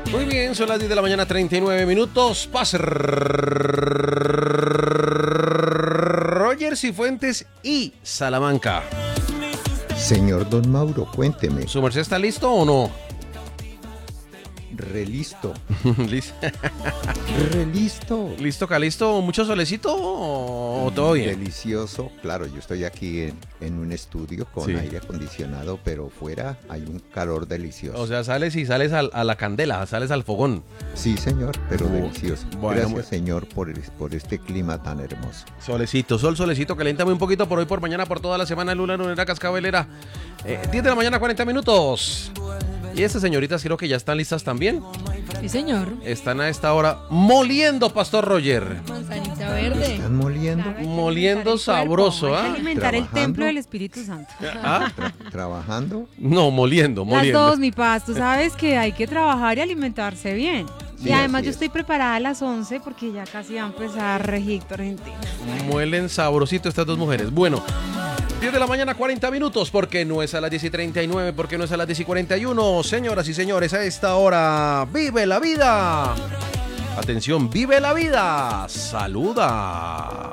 Muy bien, son las 10 de la mañana, 39 minutos. Pase Roger Cifuentes y Salamanca. Señor Don Mauro, cuénteme. ¿Su merced está listo o no? Relisto. ¿Listo? Relisto. ¿Listo, Calisto? ¿Mucho solecito o todo bien? Delicioso. Claro, yo estoy aquí en un estudio con Sí. aire acondicionado, pero fuera hay un calor delicioso. O sea, sales a la candela, sales al fogón. Sí, señor, pero delicioso. bueno, Gracias, señor, por este clima tan hermoso. Solecito, solecito, caléntame un poquito por hoy, por mañana, por toda la semana, luna, lunera, cascabelera. 10 de la mañana, 40 minutos. Y estas señoritas creo que ya están listas también. Sí, señor. Están a esta hora moliendo, Pastor Roger. Manzanita verde. ¿Están moliendo? Claro, hay que Moliendo alimentar el sabroso, cuerpo, hay ¿ah? que alimentar el Trabajando. templo del Espíritu Santo. ¿Ah? ¿Trabajando? No, moliendo. Las dos, mi paz. Tú sabes que hay que trabajar y alimentarse bien. Sí, y además así yo es. estoy preparada a las 11 porque ya casi va a empezar Egipto, Argentina. Muelen sabrosito estas dos mujeres. Bueno, 10 de la mañana, 40 minutos, porque no es a las 10:39, porque no es a las 10:41. Señoras y señores, a esta hora, ¡vive la vida! Atención, ¡vive la vida! ¡Saluda!